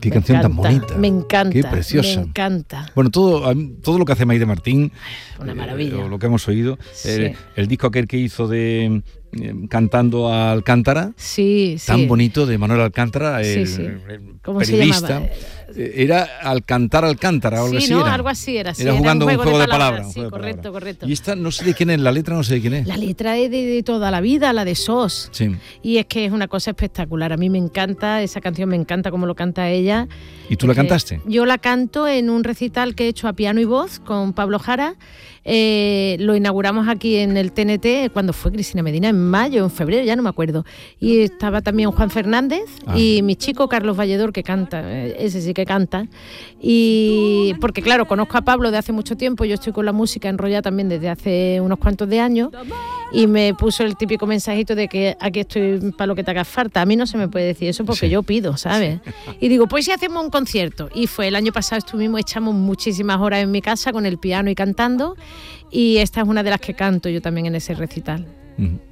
Qué canción tan bonita. Me encanta. Qué preciosa. Me encanta. Bueno, todo lo que hace Maite Martín, Una maravilla. lo que hemos oído, Sí. el disco aquel que hizo de Cantando a Alcántara, Sí, tan sí. bonito, de Manuel Alcántara, Sí, el sí. ¿Cómo se periodista. llamaba? Era Al cantar Alcántara o algo Sí, así. ¿no? era. Algo así era. Sí, Era jugando un juego de palabras. palabras. Sí, correcto. Y esta no sé de quién es, la letra no sé de quién es. La letra es de toda la vida, la de SOS. Sí. Y es que es una cosa espectacular. A mí me encanta, esa canción me encanta cómo lo canta ella. ¿Y tú la cantaste? Yo la canto en un recital que he hecho a piano y voz con Pablo Jara. Lo inauguramos aquí en el TNT cuando fue Cristina Medina, en mayo, en febrero, ya no me acuerdo. Y estaba también Juan Fernández y mi chico Carlos Valledor, que canta, ese sí que canta. Y porque claro, conozco a Pablo de hace mucho tiempo, yo estoy con la música enrollada también desde hace unos cuantos de años, y me puso el típico mensajito de que aquí estoy para lo que te haga falta. A mí no se me puede decir eso porque yo pido, ¿sabes? Y digo, pues si hacemos un concierto. Y fue el año pasado, echamos muchísimas horas en mi casa con el piano y cantando, y esta es una de las que canto yo también en ese recital.